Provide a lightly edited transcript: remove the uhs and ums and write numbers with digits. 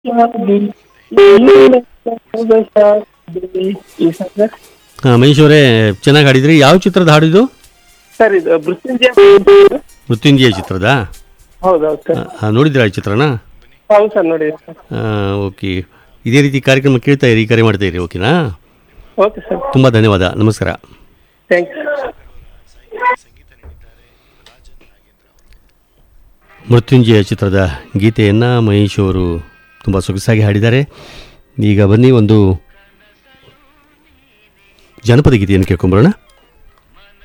ಹಾಂ, ಮಹೇಶ್ ಅವರೇ ಚೆನ್ನಾಗಿ ಹಾಡಿದ್ರಿ. ಯಾವ ಚಿತ್ರದ ಹಾಡಿದ್ದು? ಸರ್ ಇದು ಮೃತ್ಯುಂಜಯ. ಮೃತ್ಯುಂಜಯ ಚಿತ್ರದ? ಹೌದೌದು ಸರ್. ನೋಡಿದ್ರಾ ಈ ಚಿತ್ರನ? ಹೌದು ಸರ್, ನೋಡಿ. ಓಕೆ, ಇದೇ ರೀತಿ ಕಾರ್ಯಕ್ರಮ ಕೇಳ್ತಾ ಇರಿ, ಕರೆ ಮಾಡ್ತಾ ಇರಿ. ಓಕೆನಾ? ಓಕೆ ಸರ್, ತುಂಬ ಧನ್ಯವಾದ, ನಮಸ್ಕಾರ. Thank you. ಮೃತ್ಯುಂಜಯ ಚಿತ್ರದ ಗೀತೆಯನ್ನು ಮಹೇಶ್ ಅವರು ತುಂಬ ಸೊಗಸಾಗಿ ಹಾಡಿದ್ದಾರೆ. ಈಗ ಬನ್ನಿ ಒಂದು ಜನಪದ ಗೀತೆಯನ್ನು ಕೇಳ್ಕೊಂಬರೋಣ.